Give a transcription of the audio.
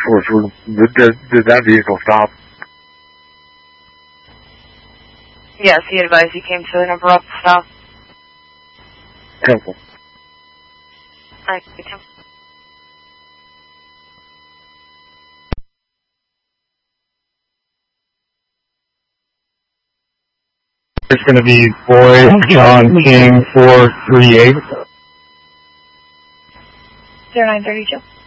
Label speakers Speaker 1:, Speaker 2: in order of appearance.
Speaker 1: Did that vehicle stop?
Speaker 2: Yes, he advised he came to an abrupt stop.
Speaker 1: Temple.
Speaker 2: Thank you.
Speaker 3: It's going to be Boy John King 438.
Speaker 2: 0932.